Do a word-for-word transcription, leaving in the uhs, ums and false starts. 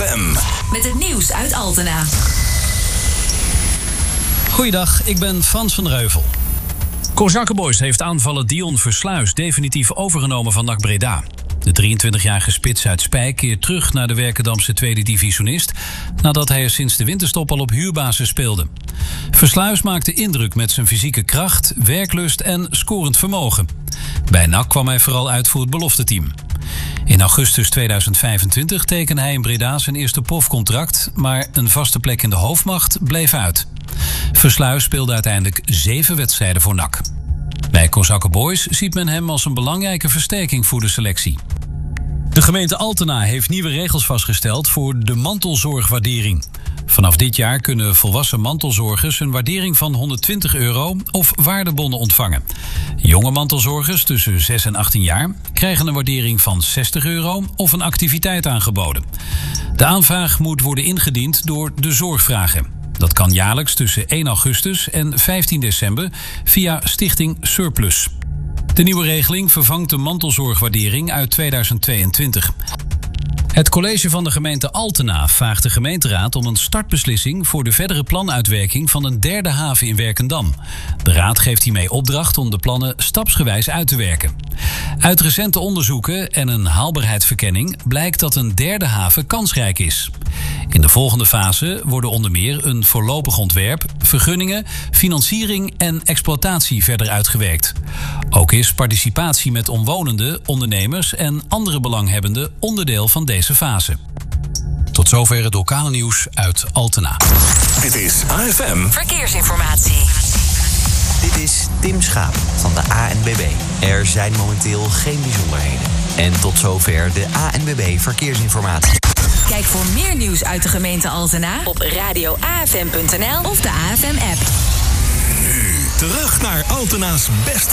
M. Met het nieuws uit Altena. Goeiedag, ik ben Frans van Reuvel. Kozakkenboys heeft aanvaller Dion Versluis definitief overgenomen van N A C Breda. De drieëntwintigjarige spits uit Spijk keert terug naar de Werkendamse tweede divisionist, nadat hij er sinds de winterstop al op huurbasis speelde. Versluis maakte indruk met zijn fysieke kracht, werklust en scorend vermogen. Bij N A C kwam hij vooral uit voor het belofteteam. In augustus tweeduizend vijfentwintig tekende hij in Breda zijn eerste profcontract, maar een vaste plek in de hoofdmacht bleef uit. Versluis speelde uiteindelijk zeven wedstrijden voor N A C. Bij Kozakkenboys ziet men hem als een belangrijke versterking voor de selectie. De gemeente Altena heeft nieuwe regels vastgesteld voor de mantelzorgwaardering. Vanaf dit jaar kunnen volwassen mantelzorgers een waardering van honderdtwintig euro of waardebonnen ontvangen. Jonge mantelzorgers tussen zes en achttien jaar krijgen een waardering van zestig euro of een activiteit aangeboden. De aanvraag moet worden ingediend door de Zorgvragen. Dat kan jaarlijks tussen één augustus en vijftien december via Stichting Surplus. De nieuwe regeling vervangt de mantelzorgwaardering uit tweeduizend tweeëntwintig. Het college van de gemeente Altena vraagt de gemeenteraad om een startbeslissing voor de verdere planuitwerking van een derde haven in Werkendam. De raad geeft hiermee opdracht om de plannen stapsgewijs uit te werken. Uit recente onderzoeken en een haalbaarheidsverkenning blijkt dat een derde haven kansrijk is. In de volgende fase worden onder meer een voorlopig ontwerp, vergunningen, financiering en exploitatie verder uitgewerkt. Ook is participatie met omwonenden, ondernemers en andere belanghebbenden onderdeel van deze fase. Tot zover het lokale nieuws uit Altena. Dit is A F M Verkeersinformatie. Dit is Tim Schaap van de A N W B. Er zijn momenteel geen bijzonderheden. En tot zover de A N W B Verkeersinformatie. Kijk voor meer nieuws uit de gemeente Altena op radio A F M punt n l of de A F M-app. Nu terug naar Altena's beste